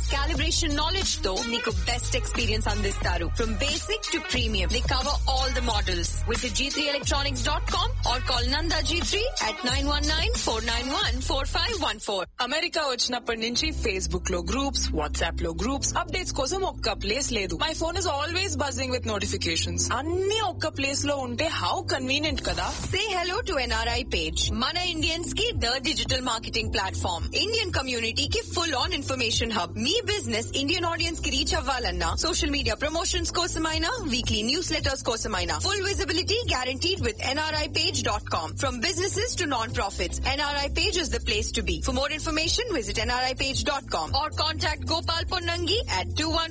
calibration knowledge తో మీకు best experience అందిస్తారు. From basic to premium, they cover all the models. Visit g3electronics.com or call Nanda G3 at 919-491-4514. America వచ్చినప్పటి నుంచి Facebook లో groups, WhatsApp లో groups, updates కోసం ఒక్క ప్లేస్ లేదు. My phone is always buzzing with notifications. అన్ని ఒక్క ప్లేస్ లో ఉంటే హౌ కన్వీనియంట్ కదా. Say hello to NRI page. Mana Indians की the digital marketing platform. Indian community की full on information hub. Me business Indian audience की reach అవ్వాలన్నా social media promotions కోసమైనా weekly newsletters కోసమైనా full visibility guaranteed with nripage.com. From businesses to non-profits, NRI page is the place to be. For more information, visit nripage.com or contact Gopal Ponnangi at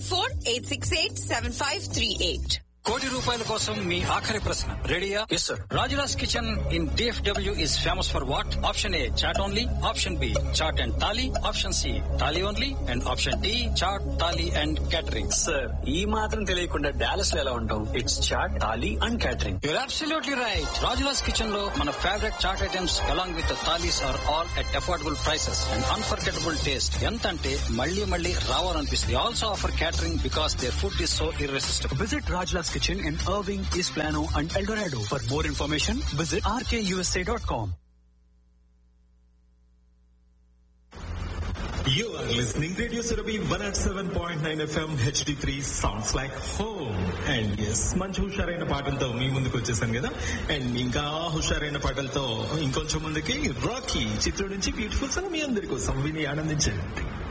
214-868-7538. కోటి రూపాయల కోసం మీ ఆఖరి ప్రశ్న రెడీయా? Yes sir. Rajula's kitchen in DFW is famous for what? Option A chat only, option B chat and thali, option C thali only, and option D chat thali and catering. Sir ఈ మాత్రం తెలియకుండా Dallas లో ఎలా ఉంటాం? It's chat thali and catering. Your absolutely right. Rajula's kitchen లో మన favourite chat items along with thalis are all at affordable prices and unforgettable taste. ఎంత అంటే మళ్ళీ మళ్ళీ రావాలనిపిస్తుంది. Also offer catering because their food is so irresistible. Visit Rajula's Kitchen in Irving, East Plano and El Dorado. For more information, visit rkusa.com. You are listening Radio Surabhi 107.9 FM HD3 sounds like home. And yes, మంచి హుషారైన పాటలతో మీ ముందుకు వచ్చేసాను కదా. And ఇంకా హుషారైన పాటలతో ఇంకొంచెం ముందుకి Rocky చిత్రం నుంచి బ్యూటిఫుల్ సాంగ్ మీ అందరి కోసం విని ఆనందించండి.